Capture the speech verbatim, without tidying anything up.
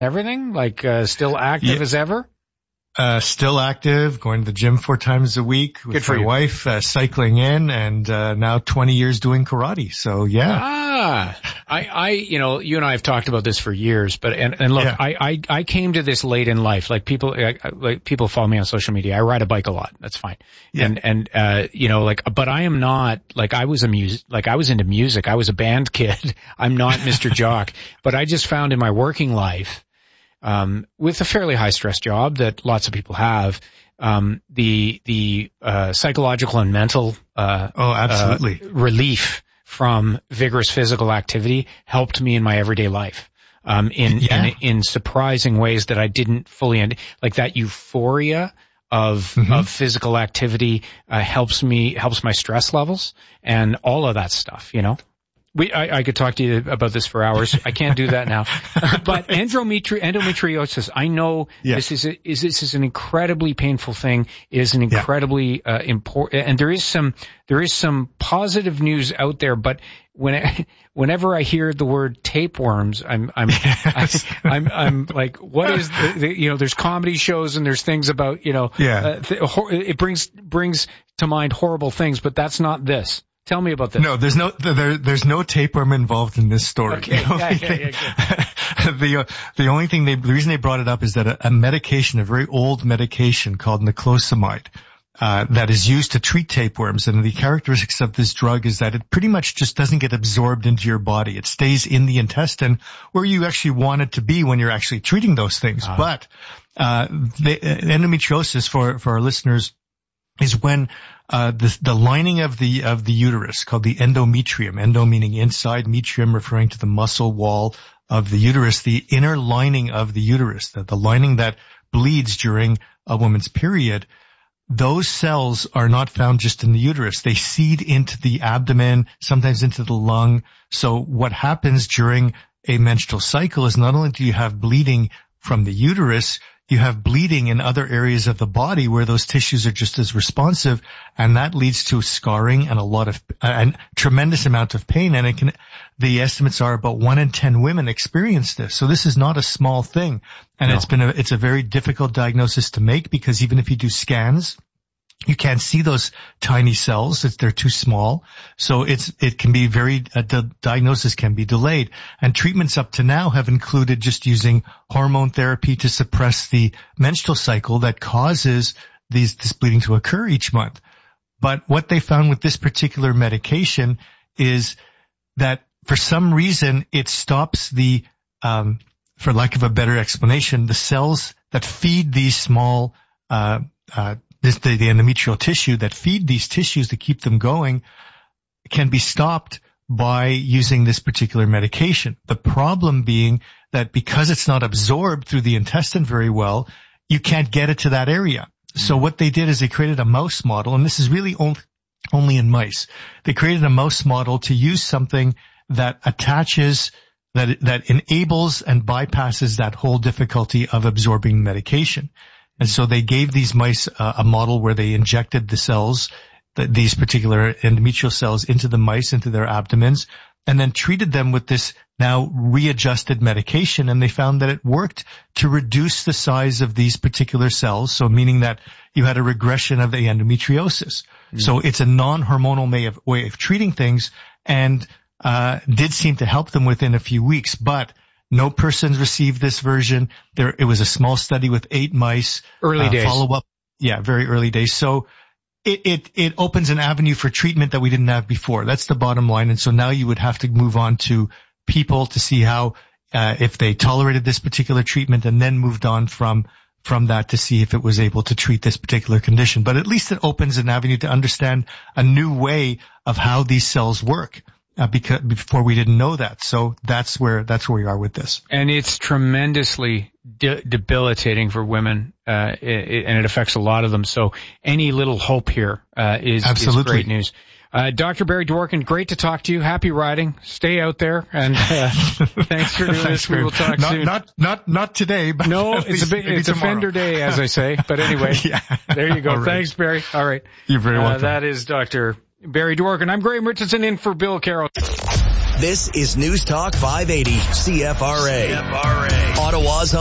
Everything? Like, uh, still active yeah. as ever? Uh, still active, going to the gym four times a week with Good for my you. wife, uh, cycling in, and, uh, now twenty years doing karate. So yeah. Ah, I, I, you know, you and I have talked about this for years, but, and, and look, Yeah. I, I, I came to this late in life. Like people, like people follow me on social media. I ride a bike a lot. That's fine. Yeah. And, and, uh, you know, like, but I am not, like I was a music, like I was into music. I was a band kid. I'm not Mister Jock, but I just found in my working life, um, with a fairly high stress job that lots of people have, um, the, the, uh, psychological and mental, uh, Oh, absolutely. uh, relief from vigorous physical activity helped me in my everyday life, um, in, yeah. in, in surprising ways that I didn't fully, end, like that euphoria of, mm-hmm. of physical activity, uh, helps me, helps my stress levels and all of that stuff, you know? We, I, I could talk to you about this for hours. I can't do that now. But endometri- endometriosis, I know yeah. this is, a, is this is an incredibly painful thing. It is an incredibly yeah. uh, important, and there is some there is some positive news out there. But when I, whenever I hear the word tapeworms, I'm I'm I, I'm I'm like, what is the, the, you know? There's comedy shows and there's things about you know. Yeah. Uh, th- it brings brings to mind horrible things, but that's not this. Tell me about this. No, there's no there, there's no tapeworm involved in this story. Okay, the, only yeah, yeah, thing, yeah, yeah. the, uh, the only thing they, the reason they brought it up is that a, a medication, a very old medication called niclosamide, uh, that is used to treat tapeworms. And the characteristics of this drug is that it pretty much just doesn't get absorbed into your body. It stays in the intestine where you actually want it to be when you're actually treating those things. Uh-huh. But, uh, the, uh, endometriosis for, for our listeners is when uh the the lining of the of the uterus, called the endometrium, endo meaning inside, metrium referring to the muscle wall of the uterus, the inner lining of the uterus, the, the lining that bleeds during a woman's period, those cells are not found just in the uterus. They seed into the abdomen, sometimes into the lung. So what happens during a menstrual cycle is not only do you have bleeding from the uterus, you have bleeding in other areas of the body where those tissues are just as responsive, and that leads to scarring and a lot of, a uh, tremendous amount of pain. And it can, the estimates are about one in ten women experience this. So this is not a small thing. And no. it's been a, it's a very difficult diagnosis to make, because even if you do scans, you can't see those tiny cells. It's, they're too small. So it's, it can be very, uh, the diagnosis can be delayed. And treatments up to now have included just using hormone therapy to suppress the menstrual cycle that causes these, this bleeding to occur each month. But what they found with this particular medication is that for some reason it stops the, um, for lack of a better explanation, the cells that feed these small, uh, uh, This, the, the endometrial tissue that feed these tissues to keep them going can be stopped by using this particular medication. The problem being that because it's not absorbed through the intestine very well, you can't get it to that area. Mm-hmm. So what they did is they created a mouse model, and this is really only, only in mice. They created a mouse model to use something that attaches, that, that enables and bypasses that whole difficulty of absorbing medication. And so they gave these mice uh, a model where they injected the cells, the, these particular endometrial cells, into the mice, into their abdomens, and then treated them with this now readjusted medication. And they found that it worked to reduce the size of these particular cells. So meaning that you had a regression of the endometriosis. Mm. So it's a non-hormonal way of, way of treating things, and uh did seem to help them within a few weeks. But no persons received this version. There, it was a small study with eight mice. Early uh, days. Follow up. Yeah, very early days. So it, it, it opens an avenue for treatment that we didn't have before. That's the bottom line. And so now you would have to move on to people to see how, uh, if they tolerated this particular treatment, and then moved on from, from that to see if it was able to treat this particular condition. But at least it opens an avenue to understand a new way of how these cells work. Uh, because before we didn't know that. So that's where, that's where we are with this. And it's tremendously de- debilitating for women, uh, it, and it affects a lot of them. So any little hope here, uh, is, is great news. Uh, Doctor Barry Dworkin, great to talk to you. Happy riding. Stay out there, and, uh, thanks for doing thanks, this. We will talk not, soon. Not, not, not today, but no, it's a bit, it's a Fender day, as I say. But anyway, yeah. There you go. Right. Thanks, Barry. All right. You're very welcome. Uh, that is Doctor Barry Dworkin. I'm Graham Richardson in for Bill Carroll. This is News Talk five eighty C F R A. C F R A. Ottawa's